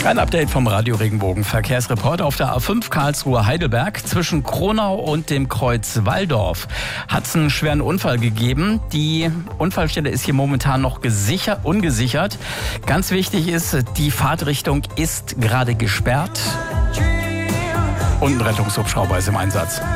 Ein Update vom Radio Regenbogen Verkehrsreport auf der A5 Karlsruhe-Heidelberg. Zwischen Kronau und dem Kreuz Walldorf hat es einen schweren Unfall gegeben. Die Unfallstelle ist hier momentan noch ungesichert. Ganz wichtig ist, die Fahrtrichtung ist gerade gesperrt und ein Rettungshubschrauber ist im Einsatz.